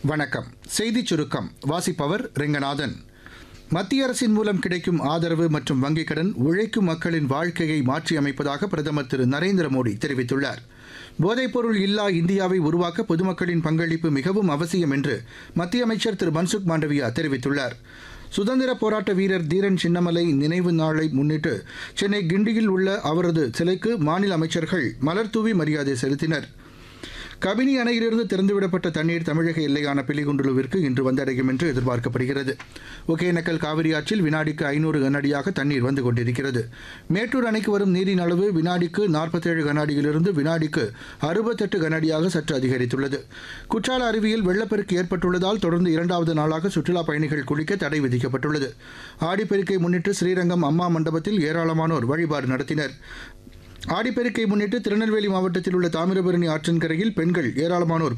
வணக்கம். செய்திச் சுருக்கம் வாசிப்பவர் ரெங்கநாதன். மத்திய அரசின் மூலம் கிடைக்கும் ஆதரவு மற்றும் வங்கிக் கடன் உழைக்கும் மக்களின் வாழ்க்கையை மாற்றியமைப்பதாக பிரதமர் திரு நரேந்திர மோடி தெரிவித்துள்ளார். போதைப்பொருள் இல்லா இந்தியாவை உருவாக்க பொதுமக்களின் பங்களிப்பு மிகவும் அவசியம் என்று மத்திய அமைச்சர் திரு மன்சுக் மாண்டவியா தெரிவித்துள்ளார். சுதந்திர போராட்ட வீரர் தீரன் சின்னமலை நினைவு நாளை முன்னிட்டு சென்னை கிண்டியில் உள்ள அவரது சிலைக்கு மாநில அமைச்சர்கள் மலர்தூவி மரியாதை செலுத்தினர். கபினி அணையிலிருந்து திறந்துவிடப்பட்ட தண்ணீர் தமிழக எல்லையான பிலிகுண்டுலுவிற்கு இன்று வந்தடையும் என்று எதிர்பார்க்கப்படுகிறது. ஒகேனக்கல் காவிரி ஆற்றில் வினாடிக்கு 500 கனஅடியாக தண்ணீர் வந்து கொண்டிருக்கிறது. மேட்டூர் அணைக்கு வரும் நீரின் அளவு வினாடிக்கு 47 கனஅடியிலிருந்து வினாடிக்கு 68 கனஅடியாக சற்று அதிகரித்துள்ளது. குற்றால அருவியில் வெள்ளப்பெருக்கு ஏற்பட்டுள்ளதால் தொடர்ந்து 2வது நாளாக சுற்றுலாப் பயணிகள் குளிக்க தடை விதிக்கப்பட்டுள்ளது. ஆடிப்பெருக்கை முன்னிட்டு ஸ்ரீரங்கம் அம்மா மண்டபத்தில் ஏராளமானோர் வழிபாடு நடத்தினர். ஆடிப்பெருக்கை முன்னிட்டு திருநெல்வேலி மாவட்டத்தில் உள்ள தாமிரபரணி ஆற்றங்கரையில் பெண்கள் ஏராளமானோர்